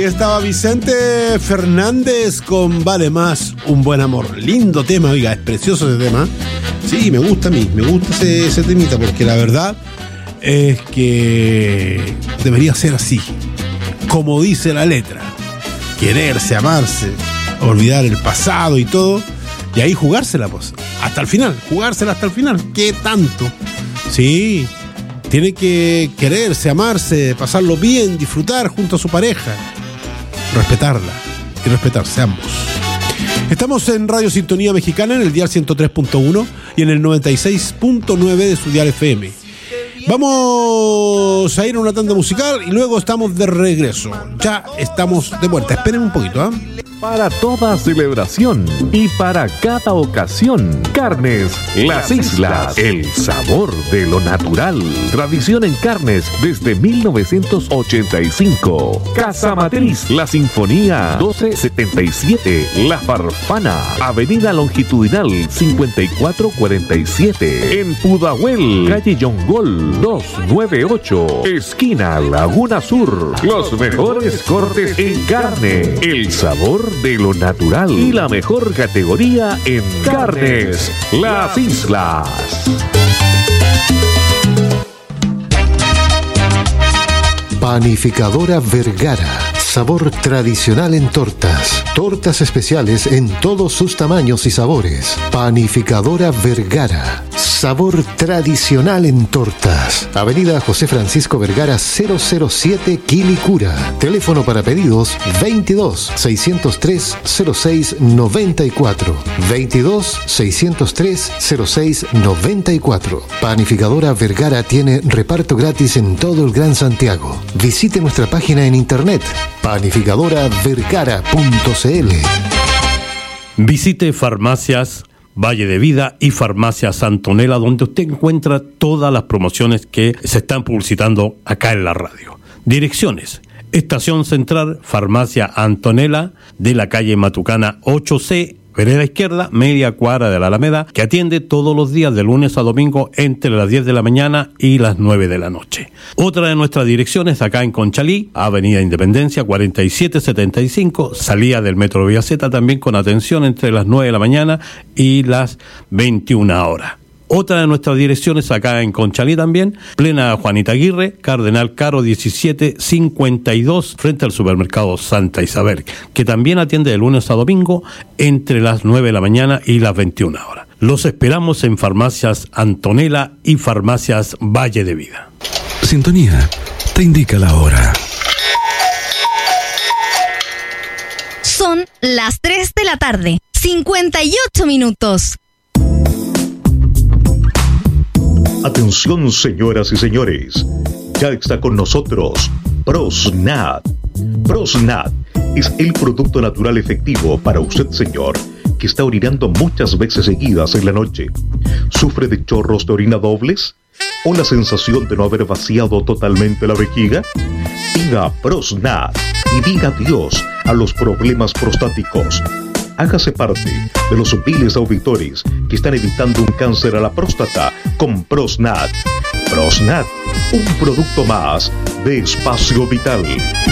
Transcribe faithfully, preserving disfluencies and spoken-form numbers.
Estaba Vicente Fernández con Vale Más un Buen Amor. Lindo tema, oiga, es precioso ese tema. Sí, me gusta a mí, me gusta ese, ese temita, porque la verdad es que debería ser así, como dice la letra. Quererse, amarse, olvidar el pasado y todo, y ahí jugársela, pues, hasta el final, jugársela hasta el final. ¿Qué tanto? Sí, tiene que quererse, amarse, pasarlo bien, disfrutar junto a su pareja, respetarla y respetarse ambos. Estamos en Radio Sintonía Mexicana en el dial ciento tres punto uno y en el noventa y seis punto nueve de su dial F M. Vamos a ir a una tanda musical y luego estamos de regreso. Ya estamos de vuelta. Esperen un poquito, ¿eh? Para toda celebración y para cada ocasión, Carnes Las Islas, el sabor de lo natural. Tradición en carnes desde mil novecientos ochenta y cinco. Casa Matriz, La Sinfonía, doce setenta y siete. La Farfana, Avenida Longitudinal, cincuenta y cuatro cuarenta y siete. En Pudahuel, calle Yongol, doscientos noventa y ocho. Esquina Laguna Sur. Los mejores cortes en carne. El sabor de lo natural y la mejor categoría en Carnes Las Islas. Panificadora Vergara. Sabor tradicional en tortas. Tortas especiales en todos sus tamaños y sabores. Panificadora Vergara. Sabor tradicional en tortas. Avenida José Francisco Vergara cero cero siete, Quilicura. Teléfono para pedidos veintidós seiscientos tres cero seis noventa y cuatro. veintidós seiscientos tres cero seis noventa y cuatro. Panificadora Vergara tiene reparto gratis en todo el Gran Santiago. Visite nuestra página en internet panificadora vergara punto c l. Visite Farmacias Valle de Vida y Farmacias Antonella, donde usted encuentra todas las promociones que se están publicitando acá en la radio. Direcciones: Estación Central, Farmacia Antonella, de la calle Matucana ocho C, vereda izquierda, media cuadra de la Alameda, que atiende todos los días de lunes a domingo entre las diez de la mañana y las nueve de la noche. Otra de nuestras direcciones acá en Conchalí, Avenida Independencia cuarenta y siete setenta y cinco, salida del Metro Vía Z, también con atención entre las nueve de la mañana y las veintiuna horas. Otra de nuestras direcciones acá en Conchalí también, plena Juanita Aguirre, Cardenal Caro diecisiete cincuenta y dos, frente al supermercado Santa Isabel, que también atiende de lunes a domingo entre las nueve de la mañana y las veintiuna horas. Los esperamos en Farmacias Antonella y Farmacias Valle de Vida. Sintonía te indica la hora. Son las tres de la tarde, cincuenta y ocho minutos. Atención, señoras y señores, ya está con nosotros Prosnat. Prosnat es el producto natural efectivo para usted, señor, que está orinando muchas veces seguidas en la noche. ¿Sufre de chorros de orina dobles? ¿O la sensación de no haber vaciado totalmente la vejiga? Pida Prosnat y diga adiós a los problemas prostáticos. Hágase parte de los miles de auditores que están evitando un cáncer a la próstata con Prosnat. Prosnat, un producto más de Espacio Vital.